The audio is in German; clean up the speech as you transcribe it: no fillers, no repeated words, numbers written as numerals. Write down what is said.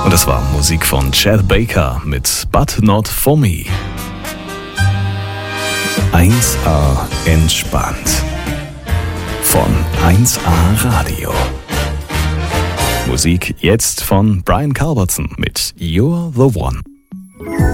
Und das war Musik von Chet Baker mit But Not For Me. 1A entspannt. Von 1A Radio. Musik jetzt von Brian Culbertson mit You're the One.